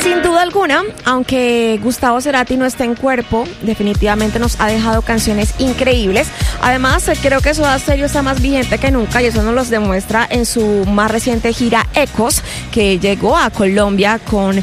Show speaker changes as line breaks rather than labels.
sin duda alguna, aunque Gustavo Cerati no está en cuerpo, definitivamente nos ha dejado canciones increíbles. Además, creo que Soda Stereo está más vigente que nunca y eso nos lo demuestra en su más reciente gira Ecos, que llegó a Colombia con